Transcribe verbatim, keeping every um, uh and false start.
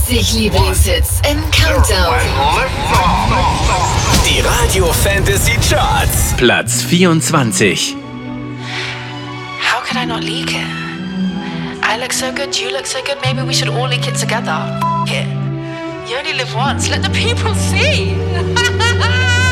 vierzig Lieblingshits im Countdown. Die Radio Fantasy Charts. Platz vierundzwanzig. How could I not leak it? I look so good, you look so good, maybe we should all leak it together. F- it. You only live once, let the people see.